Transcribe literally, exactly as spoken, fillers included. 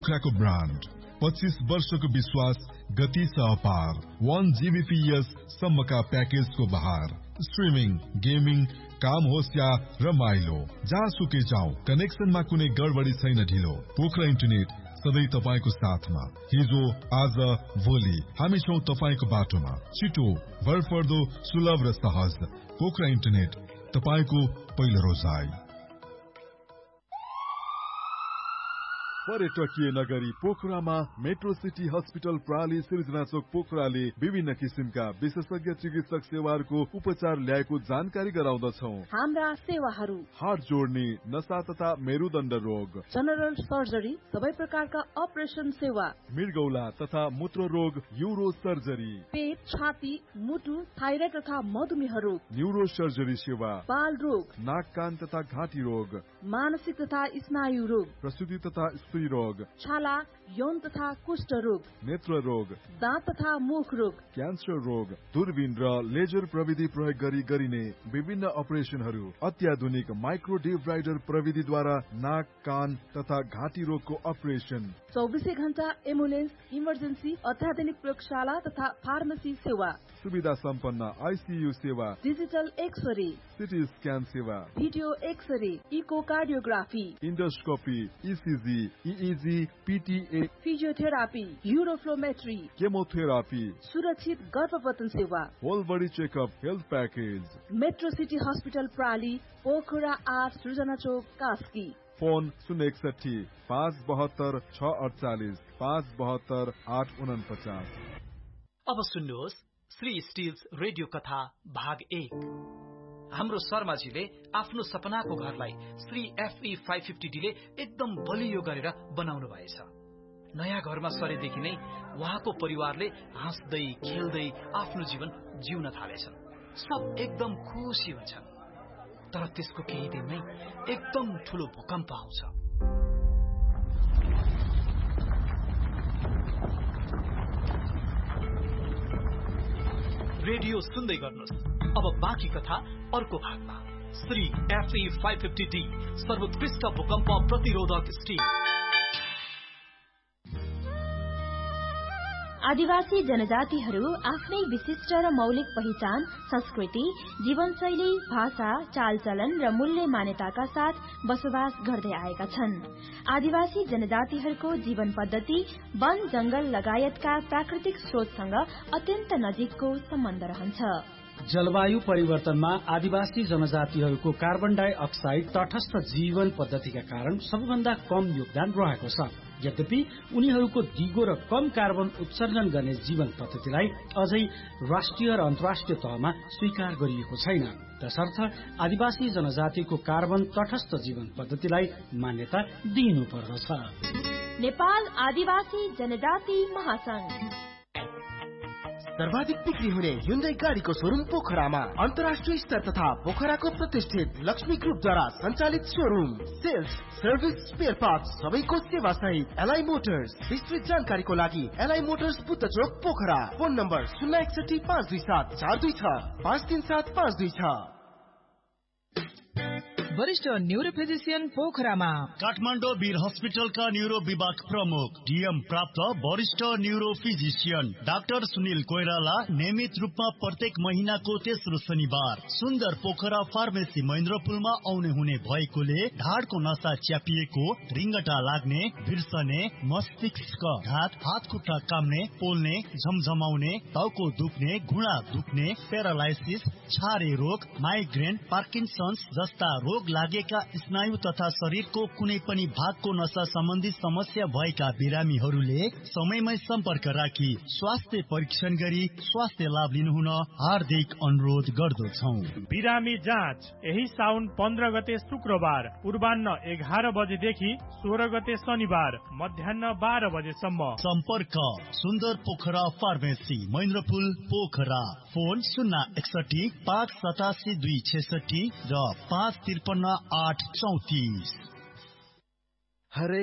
पोखराको brand, पच्चीस वर्षको विश्वास, गति छ अपार। वन जीबीपीएस सम्मका प्याकेजको बहार। स्ट्रिमिङ, गेमिङ, काम होस् या रमाइलो, जहाँसुकै जाउँ कनेक्सनमा कुनै गडबडी छैन ढिलो। पोखरा इन्टरनेट सधैँ तपाईँको साथमा। हिजो, आज, भोलि हामी छौं तपाईँको बाटोमा। छिटो, भरपर्दो, सुलभ र सहज। पोखरा इन्टरनेट, तपाईँको पहिलो रोजाइ। पर्यटकीय नगरी पोखरामा मेट्रो सिटी हस्पिटल प्राली सिर्जना चोक पोखराले विभिन्न किसिमका विशेषज्ञ चिकित्सक सेवाहरूको उपचार ल्याएको जानकारी गराउँदछौ। हाम्रा सेवाहरू: हार्ट जोड्ने, नसा तथा मेरुदण्ड रोग, जनरल सर्जरी, सबै प्रकारका अपरेसन सेवा, मृगौला तथा मूत्र रोग, यूरो सर्जरी, पेट, छाती, मुटु, थाइराइड तथा मधुमेह रोग, न्यूरो सर्जरी सेवा, बाल रोग, नाक कान तथा घाँटी रोग, मानसिक तथा स्नायु रोग, प्रसूति तथा स्त्री रोग, छाला, यौन तथा कुष्ठ रोग, नेत्र रोग, दाँत तथा मुख रोग, क्यान्सर रोग, दूरबीन र लेजर प्रविधि प्रयोग गरी गरिने विभिन्न अपरेसनहरू, अत्याधुनिक माइक्रो डिब्राइडर प्रविधिद्वारा नाक कान तथा घाँटी रोगको अपरेसन, चौबिसै घण्टा एम्बुलेन्स, इमर्जेन्सी, अत्याधुनिक प्रयोगशाला तथा फार्मेसी सेवा, सुविधा सम्पन्न आइसियू सेवा, डिजिटल एक्सरे, सिटी स्क्यान सेवा, video x-ray, echocardiography, endoscopy, ECG, इइजी, PTA, physiotherapy, युरोफ्लोमेट्री, chemotherapy, सुरक्षित गर्भपतन सेवा, whole body checkup health package. Metro city hospital प्राली, Pokhara आठ, सृजना चोक, कास्की। फोन शून्य एकसठी पाँच बहत्तर छ अडचालिस पाँच बहत्तर आठ उनपचास। अब सुन्नुहोस् श्री स्टिल्स रेडियो कथा भाग एक। हाम्रो शर्माजीले आफ्नो सपनाको घरलाई Shri FE five fifty D ले एकदम बलियो गरेर बनाउनु भएछ। नयाँ घरमा सरेदेखि नै उहाँको परिवारले हाँस्दै खेल्दै आफ्नो जीवन जिउन थालेछन्। सब एकदम खुसी हुन्छन्। तर त्यसको केही दिनमै एकदम ठूलो भूकम्प आउँछ। रेडियो सुन्दै गर्नुहोस्। अब बाँकी कथा अर्को भागमा। Shri FE five fifty D सर्वोत्कृष्ट भूकम्प प्रतिरोधक स्टिल। आदिवासी जनजातिहरू आफ्नै विशिष्ट र मौलिक पहिचान, संस्कृति, जीवनशैली, भाषा, चालचलन र मूल्य मान्यताका साथ बसोबास गर्दै आएका छन्। आदिवासी जनजातिहरूको जीवन पद्धति वन, जंगल लगायतका प्राकृतिक स्रोतसँग अत्यन्त नजिकको सम्बन्ध रहन्छ। जलवायु परिवर्तनमा आदिवासी जनजातिहरूको कार्बन डाइअक्साइड तटस्थ जीवन पद्धतिका कारण सबैभन्दा कम योगदान रहेको छ। यद्यपि उनीहरूको दिगो र कम कार्बन उत्सर्जन गर्ने जीवन पद्धतिलाई अझै राष्ट्रिय र अन्तर्राष्ट्रिय तहमा स्वीकार गरिएको छैन। तसर्थ आदिवासी जनजातिको कार्बन तटस्थ जीवन पद्धतिलाई मान्यता दिइनुपर्दछ। नेपाल आदिवासी जनजाति महासंघ। सर्वाधिक बिक्री हुने Hyundai गाडीको शोरूम पोखरामा अन्तर्राष्ट्रिय स्तर तथा पोखराको प्रतिष्ठित लक्ष्मी ग्रुपद्वारा सञ्चालित showroom. Sales, service, spare parts सबैको सेवा सहित एलआई मोटर्स। विस्तृत जानकारीको लागि एलआई मोटर्स बुद्ध चोक पोखरा। फोन नम्बर शून्य एकसठी पाँच दुई सात चार दुई छ पाँच तीन सात पाँच दुई छ। वरिष्ठ न्यूरो फिजिशियन पोखरामा। काठमाडौँ वीर हस्पिटलका न्यूरो विभाग प्रमुख डीएम प्राप्त वरिष्ठ neuro physician doctor Sunil Koirala नियमित रूपमा प्रत्येक महिनाको तेस्रो शनिबार सुन्दर पोखरा फार्मेसी महेन्द्रपुलमा आउने हुने भएकोले ढाडको नसा च्यापिएको, रिङ्गटा लाग्ने, बिर्सने, मस्तिष्क घात, हात खुट्टा काम्ने, पोल्ने, झमझमाउने, टाउको दुख्ने, घुँडा दुख्ने, प्यारालाइसिस, छारे रोग, माइग्रेन, पार्किन्सन्स जस्ता रोग लागेका स्नायु तथा शरीरको कुनै पनि भागको नसा सम्बन्धी समस्या भएका बिरामीहरूले समयमै सम्पर्क राखी स्वास्थ्य परीक्षण गरी स्वास्थ्य लाभ लिनुहुन हार्दिक अनुरोध गर्दछौं। बिरामी जाँच यही साउन पन्ध्र गते शुक्रबार पूर्वान्न एघार बजेदेखि सोह्र गते शनिबार मध्याह बाह्र बजेसम्म। सम्पर्क सुन्दर पोखरा फार्मेसी महेन्द्रपुल पोखरा। फोन शून्य एकसठी पाँच सतासी दुई छेसठी र पाँच त्रिपन्न आठ चौतिस। हरेक